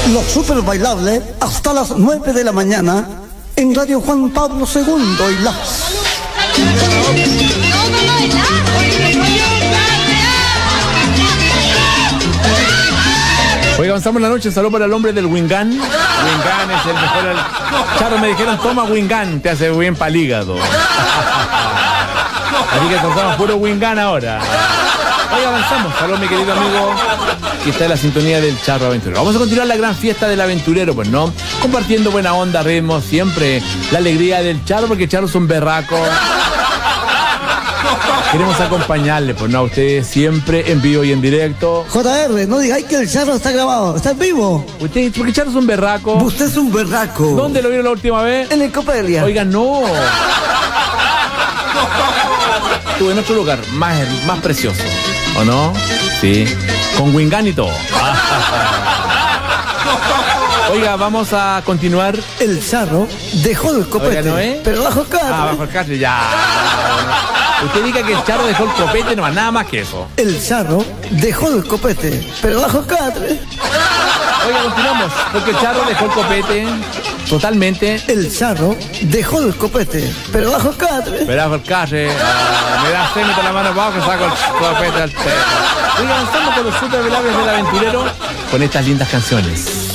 Los super bailables hasta las 9 de la mañana en Radio Juan Pablo II y las... Oiga, avanzamos la noche. Saludos para el hombre del Wingan. Wingan es el mejor. Charo, me dijeron, toma Wingan, te hace bien para el hígado. Así que tratamos puro Wingan ahora. Oiga, avanzamos. Saludos, mi querido amigo, que está en la sintonía del Charro Aventurero. Vamos a continuar la gran fiesta del aventurero, pues, ¿no? Compartiendo buena onda, ritmo, siempre la alegría del Charro, porque Charro es un berraco. Queremos acompañarle, pues, no, a ustedes siempre en vivo y en directo. JR, no digáis que el Charro está grabado, está en vivo. Usted, porque Charro es un berraco. Usted es un berraco. ¿Dónde lo vieron la última vez? En el Copelia. Oiga, no. Estuve en otro lugar, más precioso, ¿o no? Sí, con Wingan y todo. Oiga, vamos a continuar. El Charro dejó el copete. Oiga, ¿no es? Pero bajo el catre. Bajo el catre, ya. Usted diga que el Charro dejó el copete, no, nada más que eso. El Charro dejó el copete, pero bajo el catre. Oiga, continuamos, porque el Charro dejó el copete totalmente. El Charro dejó el copete, pero bajo el catre. Pero bajo el catre, me da sed, meto la mano abajo y saco el copete al techo. Oiga, avanzamos con los super velables del aventurero con estas lindas canciones.